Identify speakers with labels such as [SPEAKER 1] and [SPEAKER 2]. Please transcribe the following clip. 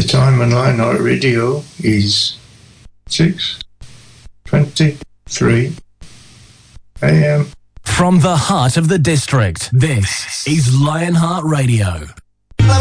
[SPEAKER 1] time on Lionheart Radio is 6:23 a.m.
[SPEAKER 2] From the heart of the district, this is Lionheart Radio.